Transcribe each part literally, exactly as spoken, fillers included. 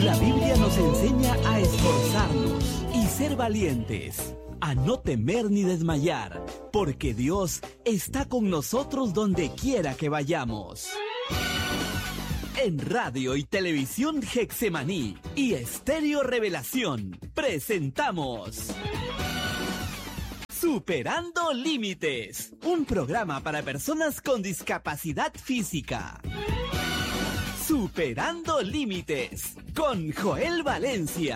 La Biblia nos enseña a esforzarnos y ser valientes, a no temer ni desmayar, porque Dios está con nosotros donde quiera que vayamos. En Radio y Televisión Getsemaní y Estéreo Revelación presentamos Superando Límites, un programa para personas con discapacidad física. Superando Límites, con Joel Valencia.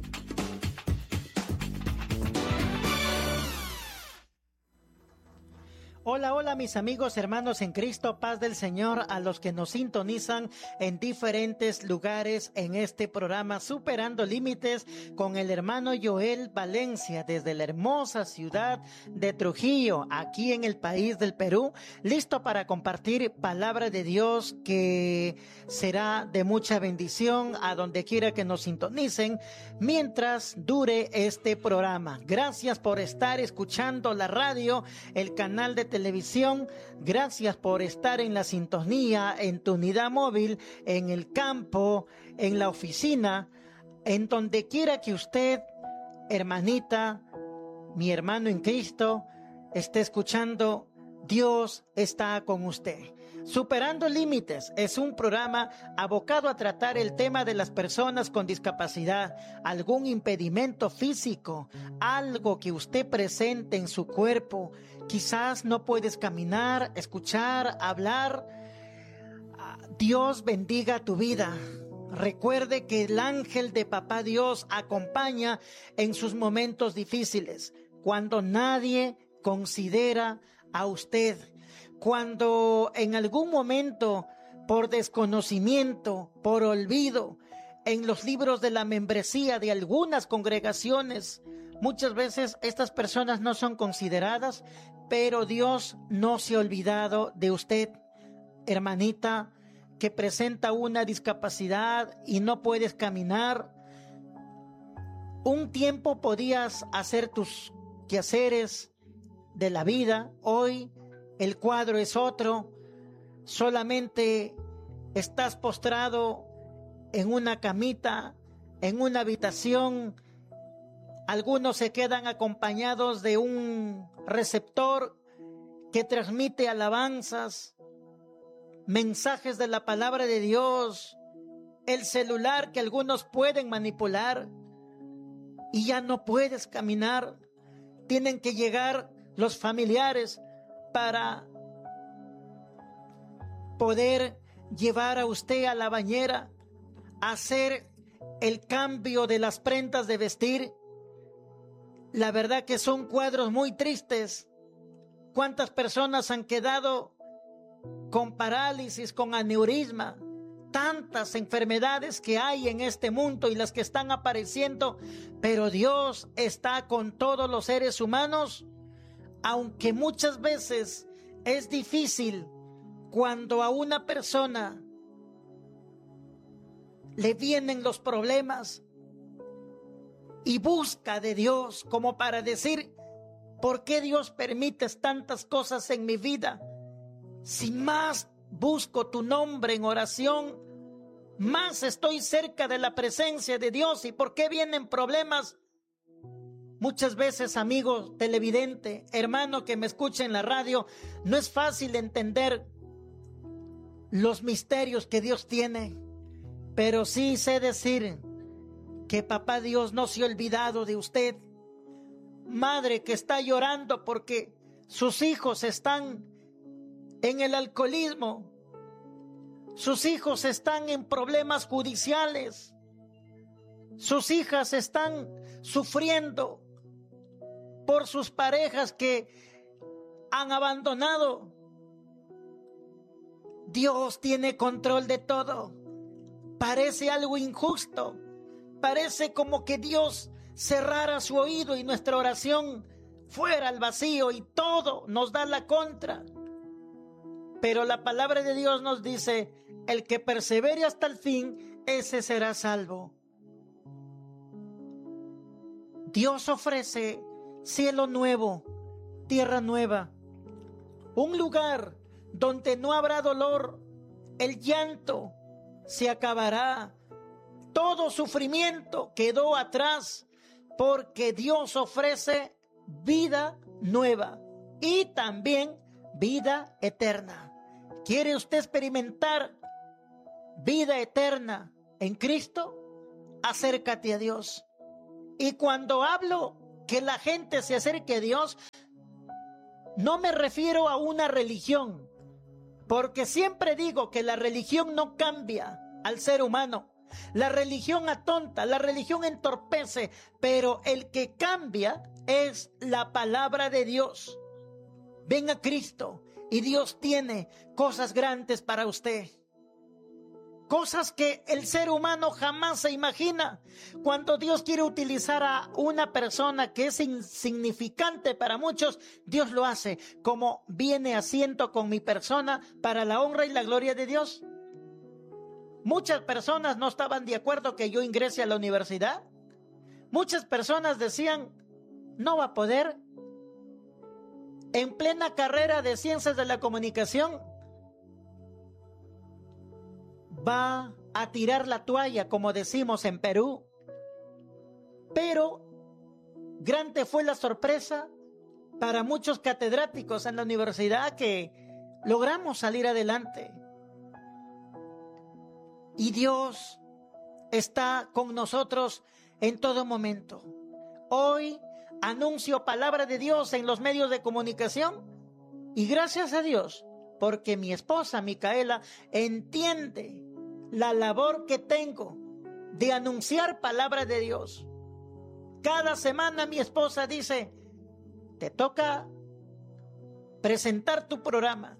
Hola, hola mis amigos, hermanos en Cristo, paz del Señor, a los que nos sintonizan en diferentes lugares en este programa Superando Límites con el hermano Joel Valencia desde la hermosa ciudad de Trujillo, aquí en el país del Perú, listo para compartir palabra de Dios que será de mucha bendición a donde quiera que nos sintonicen mientras dure este programa. Gracias por estar escuchando la radio, el canal de televisión, gracias por estar en la sintonía, en tu unidad móvil, en el campo, en la oficina, en donde quiera que usted, hermanita, mi hermano en Cristo, esté escuchando. Dios está con usted. Superando Límites es un programa abocado a tratar el tema de las personas con discapacidad, algún impedimento físico, algo que usted presente en su cuerpo. Quizás no puedes caminar, escuchar, hablar. Dios bendiga tu vida. Recuerde que el ángel de Papá Dios acompaña en sus momentos difíciles, cuando nadie considera a usted, cuando en algún momento, por desconocimiento, por olvido, en los libros de la membresía de algunas congregaciones, muchas veces estas personas no son consideradas, pero Dios no se ha olvidado de usted, hermanita, que presenta una discapacidad y no puedes caminar. Un tiempo podías hacer tus quehaceres de la vida, hoy el cuadro es otro, solamente estás postrado en una camita, en una habitación. Algunos se quedan acompañados de un receptor que transmite alabanzas, mensajes de la palabra de Dios, el celular que algunos pueden manipular y ya no puedes caminar. Tienen que llegar los familiares para poder llevar a usted a la bañera, hacer el cambio de las prendas de vestir. La verdad que son cuadros muy tristes. ¿Cuántas personas han quedado con parálisis, con aneurisma? Tantas enfermedades que hay en este mundo y las que están apareciendo, pero Dios está con todos los seres humanos. Aunque muchas veces es difícil cuando a una persona le vienen los problemas y busca de Dios como para decir, ¿por qué Dios permites tantas cosas en mi vida? Si más busco tu nombre en oración, más estoy cerca de la presencia de Dios. ¿Y por qué vienen problemas? Muchas veces, amigo televidente, hermano que me escucha en la radio, no es fácil entender los misterios que Dios tiene, pero sí sé decir que Papá Dios no se ha olvidado de usted. Madre que está llorando porque sus hijos están en el alcoholismo, sus hijos están en problemas judiciales, sus hijas están sufriendo por sus parejas que han abandonado. Dios tiene control de todo. Parece algo injusto. Parece como que Dios cerrara su oído y nuestra oración fuera al vacío y todo nos da la contra. Pero la palabra de Dios nos dice, el que persevere hasta el fin, ese será salvo. Dios ofrece cielo nuevo, tierra nueva, un lugar donde no habrá dolor, el llanto se acabará, Todo sufrimiento quedó atrás porque Dios ofrece vida nueva y también vida eterna. ¿Quiere usted experimentar vida eterna en Cristo? Acércate a Dios. Y cuando hablo que la gente se acerque a Dios, no me refiero a una religión, porque siempre digo que la religión no cambia al ser humano. La religión atonta, la religión entorpece, pero el que cambia es la palabra de Dios. Ven a Cristo y Dios tiene cosas grandes para usted. Cosas que el ser humano jamás se imagina. Cuando Dios quiere utilizar a una persona que es insignificante para muchos, Dios lo hace, como viene haciendo con mi persona para la honra y la gloria de Dios. Muchas personas no estaban de acuerdo que yo ingrese a la universidad. Muchas personas decían, no va a poder. En plena carrera de ciencias de la comunicación, va a tirar la toalla, como decimos en Perú. Pero grande fue la sorpresa para muchos catedráticos en la universidad que logramos salir adelante. Y Dios está con nosotros en todo momento. Hoy anuncio palabra de Dios en los medios de comunicación y gracias a Dios, porque mi esposa Micaela entiende la labor que tengo de anunciar palabra de Dios. Cada semana mi esposa dice, te toca presentar tu programa.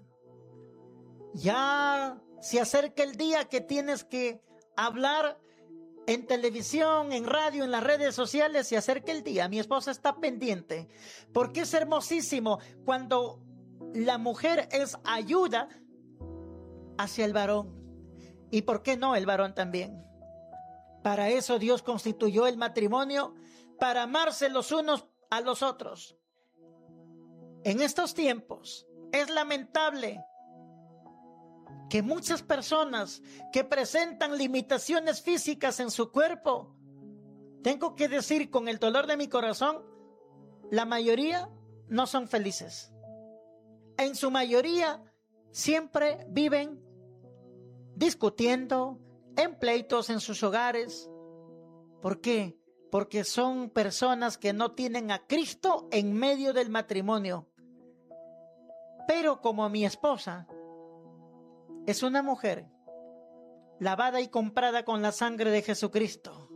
Ya se acerca el día que tienes que hablar en televisión, en radio, en las redes sociales. Se acerca el día. Mi esposa está pendiente porque es hermosísimo cuando la mujer es ayuda hacia el varón. ¿Y por qué no el varón también? Para eso Dios constituyó el matrimonio, para amarse los unos a los otros. En estos tiempos es lamentable que muchas personas que presentan limitaciones físicas en su cuerpo, tengo que decir con el dolor de mi corazón, la mayoría no son felices. En su mayoría siempre viven discutiendo, en pleitos en sus hogares. ¿Por qué? Porque son personas que no tienen a Cristo en medio del matrimonio. Pero como mi esposa es una mujer lavada y comprada con la sangre de Jesucristo,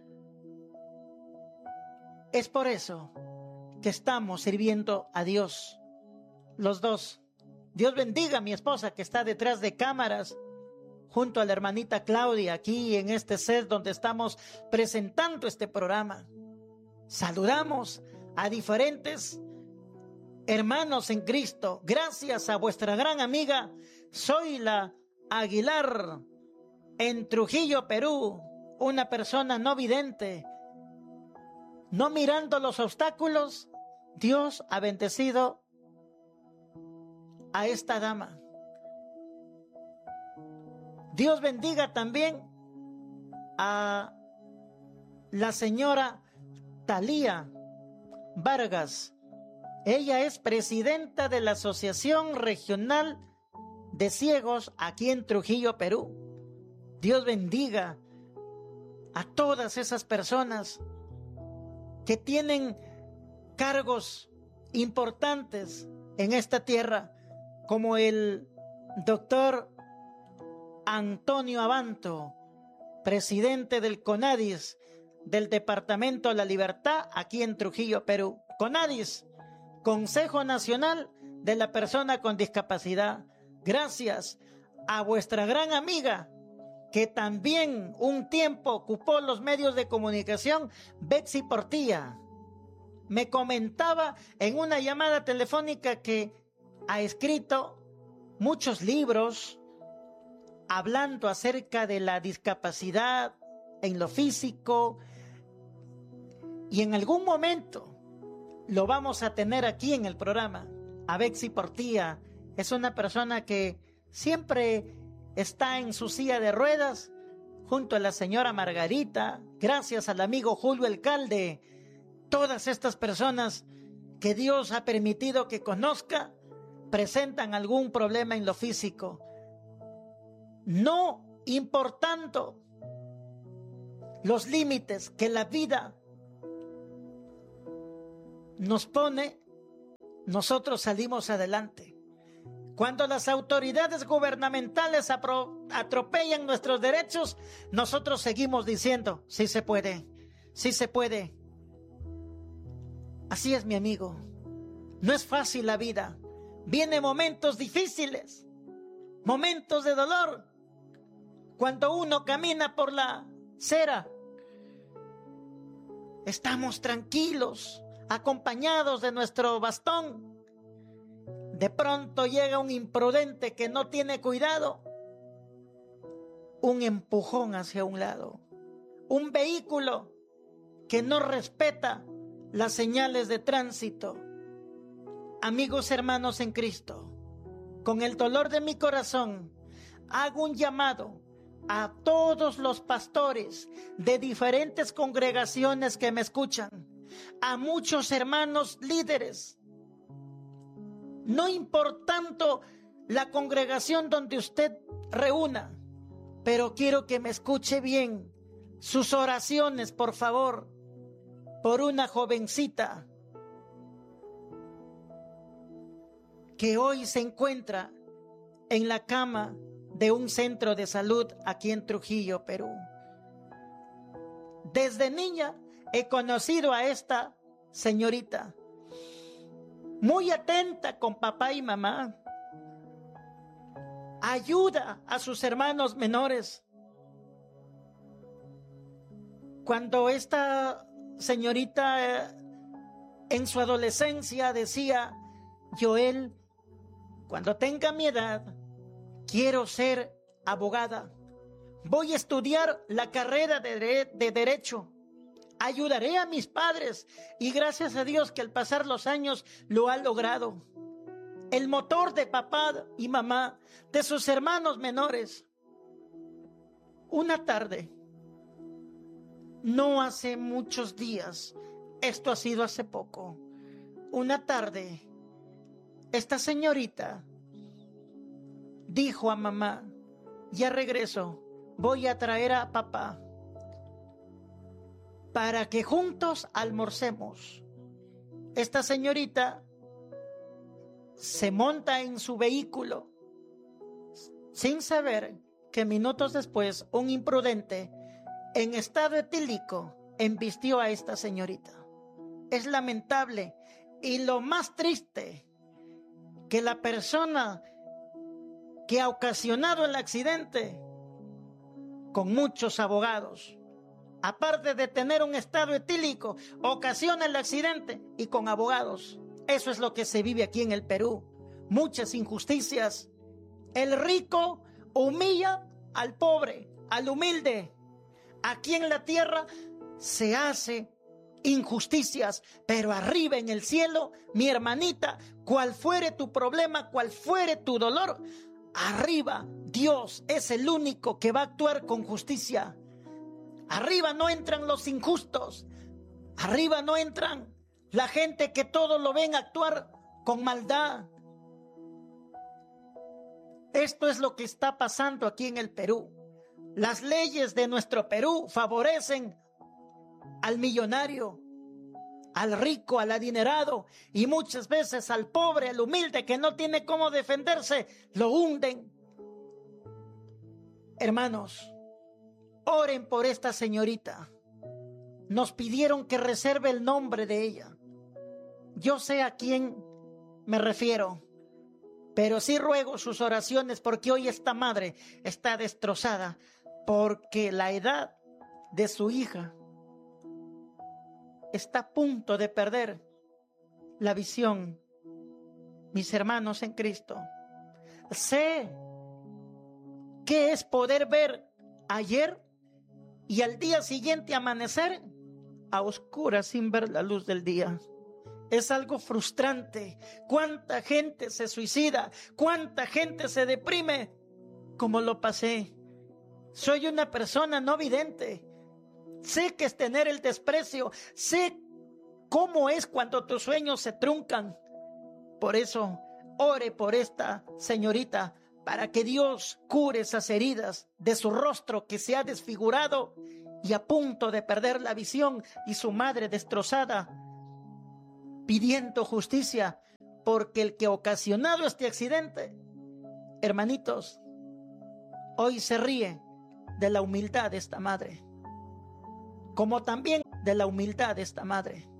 es por eso que estamos sirviendo a Dios, los dos. Dios bendiga a mi esposa que está detrás de cámaras, junto a la hermanita Claudia, aquí en este set donde estamos presentando este programa. Saludamos a diferentes hermanos en Cristo, gracias a vuestra gran amiga Zoila Aguilar, en Trujillo, Perú, una persona no vidente. No mirando los obstáculos, Dios ha bendecido a esta dama. Dios bendiga también a la señora Talía Vargas. Ella es presidenta de la Asociación Regional de Ciegos aquí en Trujillo, Perú. Dios bendiga a todas esas personas que tienen cargos importantes en esta tierra, como el doctor Antonio Abanto, presidente del CONADIS, del Departamento de la Libertad, aquí en Trujillo, Perú. CONADIS, Consejo Nacional de la Persona con Discapacidad. Gracias a vuestra gran amiga, que también un tiempo ocupó los medios de comunicación, Betsy Portilla. Me comentaba en una llamada telefónica que ha escrito muchos libros hablando acerca de la discapacidad en lo físico, y en algún momento lo vamos a tener aquí en el programa. A Betsy Portilla es una persona que siempre está en su silla de ruedas junto a la señora Margarita, gracias al amigo Julio Alcalde, todas estas personas que Dios ha permitido que conozca, presentan algún problema en lo físico. No importando los límites que la vida nos pone, nosotros salimos adelante. Cuando las autoridades gubernamentales apro- atropellan nuestros derechos, nosotros seguimos diciendo, sí se puede, sí se puede. Así es, mi amigo. No es fácil la vida. Vienen momentos difíciles, momentos de dolor. Cuando uno camina por la acera, estamos tranquilos, acompañados de nuestro bastón. De pronto llega un imprudente que no tiene cuidado, un empujón hacia un lado, un vehículo que no respeta las señales de tránsito. Amigos, hermanos en Cristo, con el dolor de mi corazón, hago un llamado a todos los pastores de diferentes congregaciones que me escuchan, a muchos hermanos líderes, no importando la congregación donde usted reúna, pero quiero que me escuche bien sus oraciones, por favor, por una jovencita que hoy se encuentra en la cama de un centro de salud aquí en Trujillo, Perú. Desde niña he conocido a esta señorita, muy atenta con papá y mamá, ayuda a sus hermanos menores. Cuando esta señorita eh, en su adolescencia decía, Joel, cuando tenga mi edad, quiero ser abogada. Voy a estudiar la carrera de, de, de Derecho. Ayudaré a mis padres. Y gracias a Dios que al pasar los años lo ha logrado. El motor de papá y mamá, de sus hermanos menores. Una tarde, no hace muchos días, esto ha sido hace poco, una tarde, esta señorita dijo a mamá, ya regreso, voy a traer a papá para que juntos almorcemos. Esta señorita se monta en su vehículo sin saber que minutos después un imprudente en estado etílico embistió a esta señorita. Es lamentable y lo más triste que la persona que ha ocasionado el accidente, con muchos abogados, aparte de tener un estado etílico, ocasiona el accidente y con abogados. Eso es lo que se vive aquí en el Perú. Muchas injusticias. El rico humilla al pobre, al humilde. Aquí en la tierra se hace injusticias, pero arriba en el cielo, mi hermanita, cual fuere tu problema, cual fuere tu dolor, arriba Dios es el único que va a actuar con justicia. Arriba no entran los injustos, arriba no entran la gente que todo lo ven actuar con maldad. Esto es lo que está pasando aquí en el Perú. Las leyes de nuestro Perú favorecen al millonario, al rico, al adinerado, y muchas veces al pobre, al humilde que no tiene cómo defenderse, lo hunden. Hermanos, oren por esta señorita. Nos pidieron que reserve el nombre de ella. Yo sé a quién me refiero, pero sí ruego sus oraciones porque hoy esta madre está destrozada porque la edad de su hija está a punto de perder la visión. Mis hermanos en Cristo, sé qué es poder ver ayer y al día siguiente amanecer a oscuras sin ver la luz del día. Es algo frustrante. ¿Cuánta gente se suicida? ¿Cuánta gente se deprime? Como lo pasé Soy una persona no vidente. Sé que es tener el desprecio. Sé cómo es cuando tus sueños se truncan. Por eso, ore por esta señorita para que Dios cure esas heridas de su rostro que se ha desfigurado y a punto de perder la visión, y su madre destrozada, pidiendo justicia, porque el que ha ocasionado este accidente, hermanitos, hoy se ríe de la humildad de esta madre, como también de la humildad de esta madre.